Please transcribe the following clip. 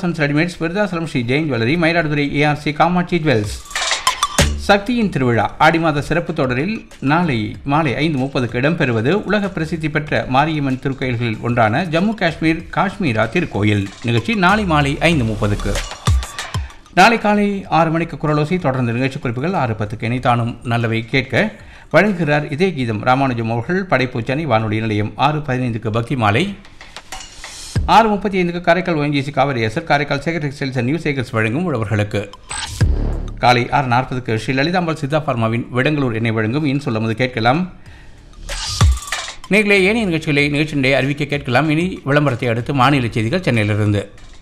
Vasanth readymades, Virudhachalam Sri Jain jewellery, Mayiladuthurai ARC Kamakshi jewels. சக்தியின் திருவிழா ஆடி மாத சிறப்பு தொடரில் நாளை மாலை 5:30க்கு இடம்பெறுவது உலக பிரசித்தி பெற்ற மாரியம்மன் திருக்கோயில்களில் ஒன்றான ஜம்மு காஷ்மீர் காஷ்மீரா திருக்கோயில் நிகழ்ச்சி நாளை மாலை 5:30க்கு. நாளை காலை 6 மணிக்கு குரலோசை, தொடர்ந்து நிகழ்ச்சி குறிப்புகள். 6:10க்கு இணைத்தானும் நல்லவை கேட்க வழங்குகிறார் இதே கீதம் ராமானுஜம் அவர்கள். படைப்பு சென்னை வானொலி நிலையம். 6:15க்கு பக்தி மாலை. 6:35க்கு Karaikal ONGC காவிரியாசர், Karaikal Sekar textiles and new Sekar's வழங்கும் உழவர்களுக்கு. காலை 6:40க்கு ஸ்ரீ லலிதாம்பாள் சித்தா பார்மாவின் விடங்களூர் எண்ணெய் வழங்கும் இன் சொல்லும்போது கேட்கலாம். நேர்களே, ஏனைய நிகழ்ச்சிகளை நிகழ்ச்சியினுடைய அறிவிக்க கேட்கலாம். இனி விளம்பரத்தை அடுத்து மாநில செய்திகள் சென்னையிலிருந்து.